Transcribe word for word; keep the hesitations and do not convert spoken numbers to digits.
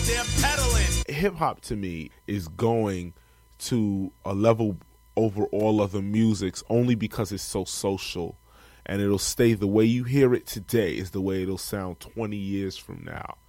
they're peddling. Hip hop to me is going to a level over all other musics only because it's so social, and it'll stay the way you hear it today is the way it'll sound twenty years from now.